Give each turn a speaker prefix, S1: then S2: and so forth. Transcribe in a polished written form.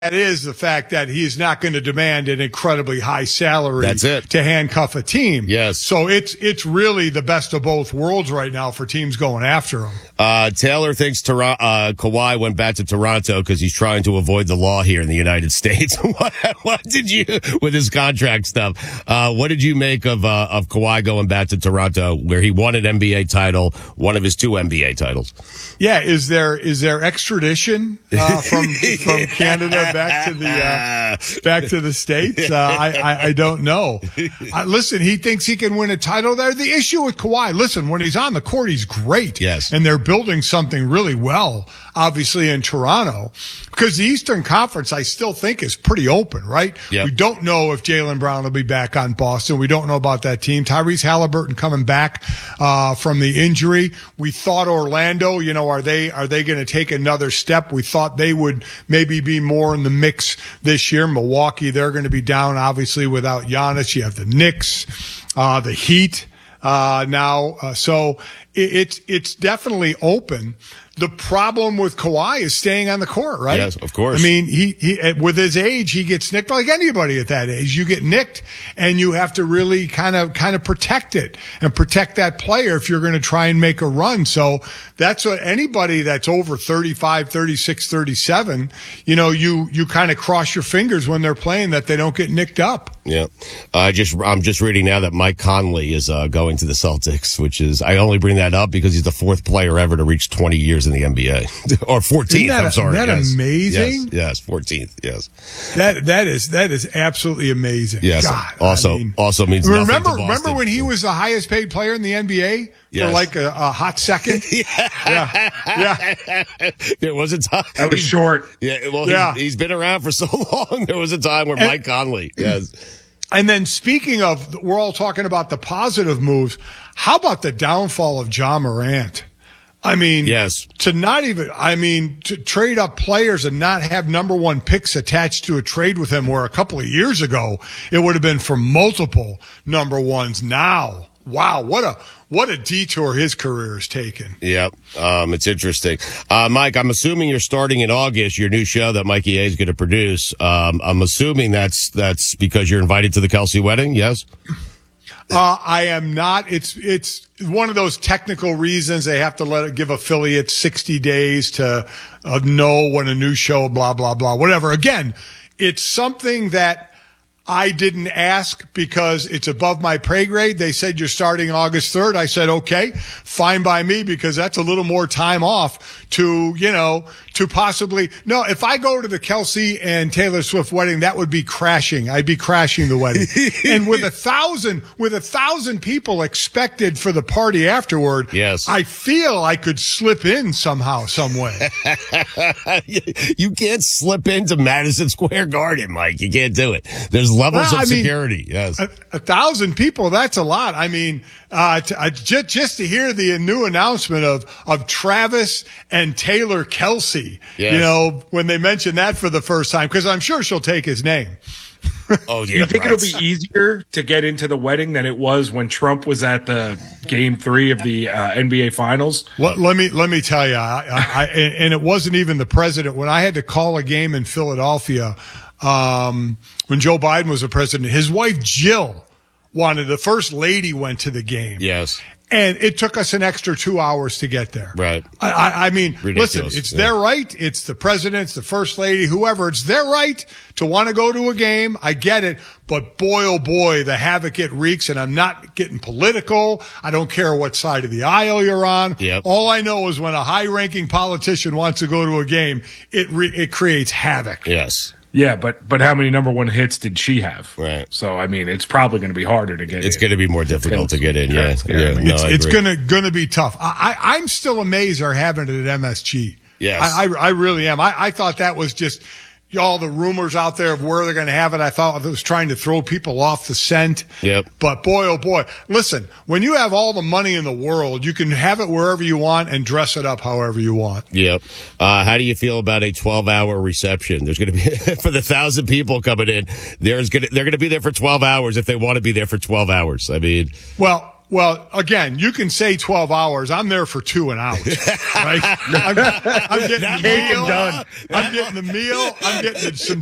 S1: that is the fact that he's not going to demand an incredibly high salary
S2: That's it.
S1: to handcuff a team.
S2: Yes.
S1: So it's really the best of both worlds right now for teams going after him.
S2: Taylor thinks Kawhi went back to Toronto because he's trying to avoid the law here in the United States. What did you, with his contract stuff, what did you make of Kawhi going back to Toronto where he won an NBA title, one of his 2 NBA titles?
S1: Yeah. Is there extradition, from Canada back to the States? I don't know. Listen, he thinks he can win a title there. The issue with Kawhi, listen, when he's on the court, he's great.
S2: Yes.
S1: And they're building something really well, obviously, in Toronto, because the Eastern Conference, I still think, is pretty open, right?
S2: Yep.
S1: We don't know if Jaylen Brown will be back on Boston. We don't know about that team. Tyrese Halliburton coming back from the injury. We thought Orlando, are they going to take another step? We thought they would maybe be more in the mix this year. Milwaukee, they're going to be down, obviously, without Giannis. You have the Knicks, the Heat now. So it's definitely open. The problem with Kawhi is staying on the court, right?
S2: Yes, of course.
S1: I mean, he with his age, he gets nicked like anybody at that age. You get nicked and you have to really kind of protect it and protect that player if you're going to try and make a run. So that's what anybody that's over 35, 36, 37, you kind of cross your fingers when they're playing that they don't get nicked up.
S2: Yeah. I'm just reading now that Mike Conley is going to the Celtics, which is, I only bring that up because he's the 4th player ever to reach 20 years in the NBA. Or 14th, I'm sorry.
S1: Isn't that amazing?
S2: Yes, 14th, yes.
S1: That is absolutely amazing.
S2: Yes.
S1: God,
S2: also means nothing to Boston.
S1: Remember when he was the highest paid player in the NBA?
S2: Yes.
S1: For like a hot second?
S2: Yeah. There was a time.
S3: That was short.
S2: Yeah, well, he's been around for so long. There was a time where Mike Conley, yes.
S1: And then speaking of, we're all talking about the positive moves. How about the downfall of Ja Morant? I mean,
S2: yes.
S1: To trade up players and not have number 1 picks attached to a trade with him, where a couple of years ago it would have been for multiple number 1s. Now, wow, what a detour his career has taken.
S2: Yep. It's interesting. Mike, I'm assuming you're starting in August, your new show that Mikey A is going to produce. I'm assuming that's because you're invited to the Kelsey wedding. Yes.
S1: I am not. It's one of those technical reasons they have to give affiliates 60 days to know when a new show, blah, blah, blah, whatever. Again, it's something that I didn't ask because it's above my pay grade. They said you're starting August 3rd. I said, okay, fine by me, because that's a little more time off to possibly. No, if I go to the Kelsey and Taylor Swift wedding, that would be crashing. I'd be crashing the wedding. And with 1,000 people expected for the party afterward,
S2: yes,
S1: I feel I could slip in somehow, some way.
S2: You can't slip into Madison Square Garden, Mike. You can't do it. There's levels of security. Yes.
S1: 1,000 people, that's a lot. I mean, just to hear the new announcement of Travis and Taylor Kelsey,
S2: yes,
S1: when they mentioned that for the first time, because I'm sure she'll take his name.
S2: Oh, yeah.
S3: Do you think it'll be easier to get into the wedding than it was when Trump was at the Game 3 of the NBA Finals?
S1: Let me tell you, and it wasn't even the president. When I had to call a game in Philadelphia, when Joe Biden was the president, his wife Jill the first lady went to the game.
S2: Yes.
S1: And it took us an extra 2 hours to get there.
S2: Right.
S1: I mean,
S2: ridiculous.
S1: Listen, it's their right. It's the president's, the first lady, whoever. It's their right to want to go to a game. I get it. But boy, oh boy, the havoc it wreaks. And I'm not getting political. I don't care what side of the aisle you're on.
S2: Yep.
S1: All I know is when a high-ranking politician wants to go to a game, it creates havoc.
S2: Yes.
S3: Yeah, but how many number 1 hits did she have?
S2: Right.
S3: So, I mean, it's probably going to be harder to get in.
S2: It's going to be more difficult to get in, yeah.
S1: It's going to be tough. I'm still amazed they're having it at MSG.
S2: Yes.
S1: I really am. I thought that was just all the rumors out there of where they're going to have it. I thought it was trying to throw people off the scent.
S2: Yep.
S1: But boy, oh boy. Listen, when you have all the money in the world, you can have it wherever you want and dress it up however you want.
S2: Yep. How do you feel about a 12-hour reception? There's going to be, for the 1,000 people coming in, they're going to be there for 12 hours if they want to be there for 12 hours. I mean.
S1: Well, Well, again, you can say 12 hours. I'm there for 2 and out. Right? I'm getting the
S3: Cake and
S1: meal.
S3: done.
S1: I'm getting the meal. I'm getting some